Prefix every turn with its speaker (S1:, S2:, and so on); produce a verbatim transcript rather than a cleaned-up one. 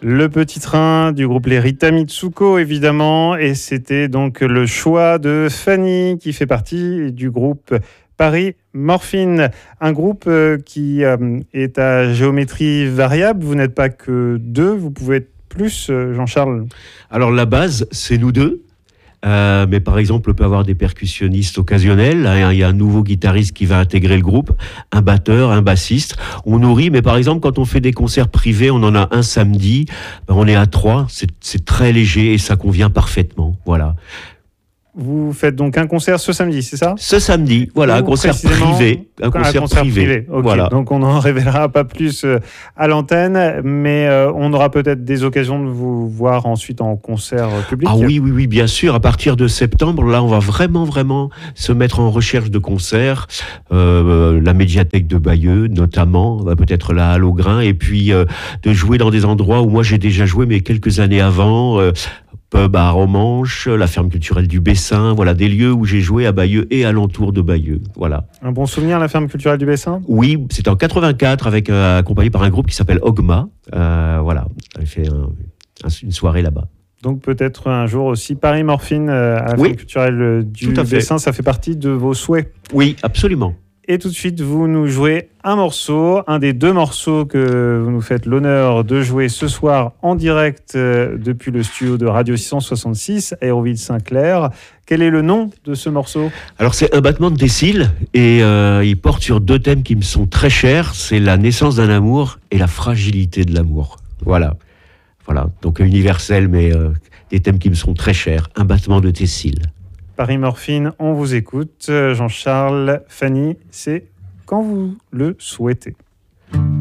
S1: Le petit train du groupe Les Rita Mitsuko, évidemment, et c'était donc le choix de Fanny qui fait partie du groupe Paris Morphine, un groupe qui est à géométrie variable. Vous n'êtes pas que deux, vous pouvez être plus, Jean-Charles.
S2: Alors la base, c'est nous deux. Euh, mais par exemple, on peut avoir des percussionnistes occasionnels. Il y a un nouveau guitariste qui va intégrer le groupe, un batteur, un bassiste. On nourrit, mais par exemple, quand on fait des concerts privés, on en a un samedi, on est à trois, c'est, c'est très léger et ça convient parfaitement. Voilà.
S1: Vous faites donc un concert ce samedi, c'est ça ?
S2: Ce samedi, voilà, un concert privé. Un concert, un concert privé. privé.
S1: Okay.
S2: Voilà.
S1: Donc on n'en révélera pas plus à l'antenne, mais euh, on aura peut-être des occasions de vous voir ensuite en concert public.
S2: Ah oui, oui, oui, bien sûr. À partir de septembre, là, on va vraiment, vraiment se mettre en recherche de concerts. Euh, la médiathèque de Bayeux, notamment, peut-être la Halle au Grain, et puis euh, de jouer dans des endroits où moi j'ai déjà joué, mais quelques années avant. Euh, Pub à Romanche, la ferme culturelle du Bessin, voilà des lieux où j'ai joué à Bayeux et alentour de Bayeux, voilà.
S1: Un bon souvenir, la ferme culturelle du Bessin ?
S2: Oui, c'était en quatre-vingt-quatre, avec euh, accompagné par un groupe qui s'appelle Ogma, euh, voilà, j'avais fait un, un, une soirée là-bas.
S1: Donc peut-être un jour aussi Paris Morphine euh, à la
S2: oui,
S1: ferme culturelle du Bessin, ça fait partie de vos souhaits ?
S2: Oui, absolument.
S1: Et tout de suite, vous nous jouez un morceau, un des deux morceaux que vous nous faites l'honneur de jouer ce soir en direct euh, depuis le studio de Radio six cent soixante-six, Aéroville-Saint-Clair. Quel est le nom de ce morceau ?
S2: Alors c'est un battement de décile et euh, il porte sur deux thèmes qui me sont très chers. C'est la naissance d'un amour et la fragilité de l'amour. Voilà, voilà. Donc universel, mais euh, des thèmes qui me sont très chers. Un battement de décile.
S1: Paris Morphine, on vous écoute. Jean-Charles, Fanny, c'est quand vous le souhaitez.